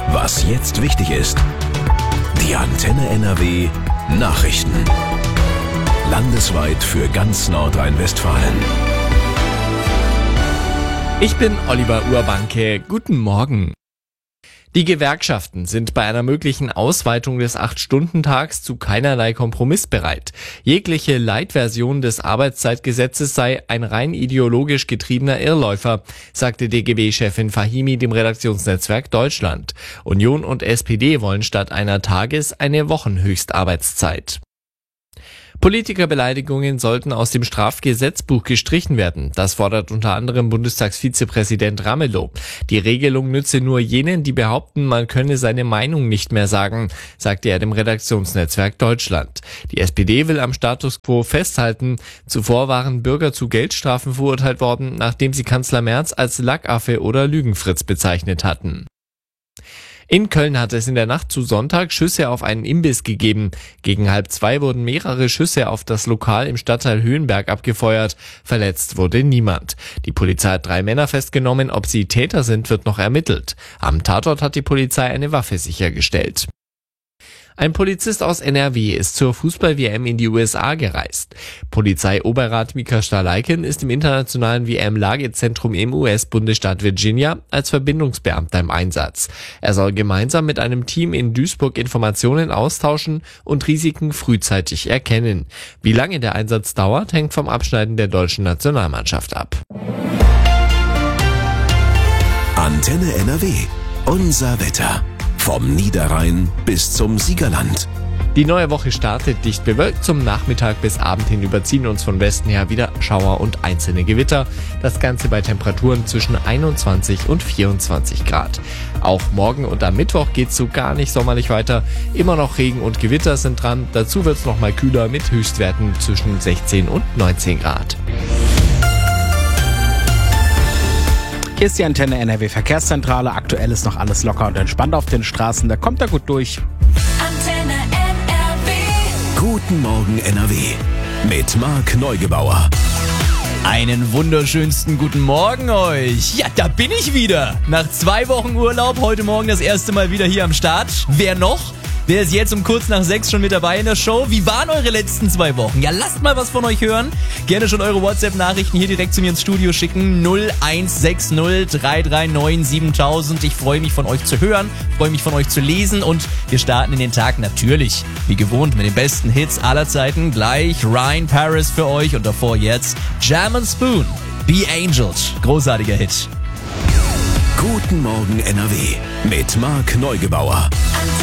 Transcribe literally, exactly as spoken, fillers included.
Was jetzt wichtig ist. Die Antenne N R W Nachrichten. Landesweit für ganz Nordrhein-Westfalen. Ich bin Oliver Urbanke. Guten Morgen. Die Gewerkschaften sind bei einer möglichen Ausweitung des acht-Stunden-Tags zu keinerlei Kompromiss bereit. Jegliche Light-Version des Arbeitszeitgesetzes sei ein rein ideologisch getriebener Irrläufer, sagte D G B-Chefin Fahimi dem Redaktionsnetzwerk Deutschland. Union und S P D wollen statt einer Tages- eine Wochenhöchstarbeitszeit. Politikerbeleidigungen sollten aus dem Strafgesetzbuch gestrichen werden. Das fordert unter anderem Bundestagsvizepräsident Ramelow. Die Regelung nütze nur jenen, die behaupten, man könne seine Meinung nicht mehr sagen, sagte er dem Redaktionsnetzwerk Deutschland. Die S P D will am Status quo festhalten. Zuvor waren Bürger zu Geldstrafen verurteilt worden, nachdem sie Kanzler Merz als Lackaffe oder Lügenfritz bezeichnet hatten. In Köln hat es in der Nacht zu Sonntag Schüsse auf einen Imbiss gegeben. Gegen halb zwei wurden mehrere Schüsse auf das Lokal im Stadtteil Höhenberg abgefeuert. Verletzt wurde niemand. Die Polizei hat drei Männer festgenommen. Ob sie Täter sind, wird noch ermittelt. Am Tatort hat die Polizei eine Waffe sichergestellt. Ein Polizist aus N R W ist zur Fußball-W M in die U S A gereist. Polizeioberrat Mika Staleiken ist im internationalen W M-Lagezentrum im U S-Bundesstaat Virginia als Verbindungsbeamter im Einsatz. Er soll gemeinsam mit einem Team in Duisburg Informationen austauschen und Risiken frühzeitig erkennen. Wie lange der Einsatz dauert, hängt vom Abschneiden der deutschen Nationalmannschaft ab. Antenne N R W. Unser Wetter. Vom Niederrhein bis zum Siegerland. Die neue Woche startet dicht bewölkt. Zum Nachmittag bis Abend hin überziehen uns von Westen her wieder Schauer und einzelne Gewitter. Das Ganze bei Temperaturen zwischen einundzwanzig und vierundzwanzig Grad. Auch morgen und am Mittwoch geht's so gar nicht sommerlich weiter. Immer noch Regen und Gewitter sind dran. Dazu wird's noch mal kühler mit Höchstwerten zwischen sechzehn und neunzehn Grad. Hier ist die Antenne N R W Verkehrszentrale. Aktuell ist noch alles locker und entspannt auf den Straßen. Da kommt er gut durch. Antenne N R W. Guten Morgen N R W. Mit Marc Neugebauer. Einen wunderschönsten guten Morgen euch. Ja, da bin ich wieder. Nach zwei Wochen Urlaub, heute Morgen das erste Mal wieder hier am Start. Wer noch? Wer ist jetzt um kurz nach sechs schon mit dabei in der Show? Wie waren eure letzten zwei Wochen? Ja, lasst mal was von euch hören. Gerne schon eure WhatsApp-Nachrichten hier direkt zu mir ins Studio schicken. null eins sechs null drei drei neun siebentausend. Ich freue mich von euch zu hören, freue mich von euch zu lesen und wir starten in den Tag natürlich, wie gewohnt, mit den besten Hits aller Zeiten. Gleich Ryan Paris für euch und davor jetzt Jam and Spoon, Be Angels. Großartiger Hit. Guten Morgen N R W. Mit Marc Neugebauer.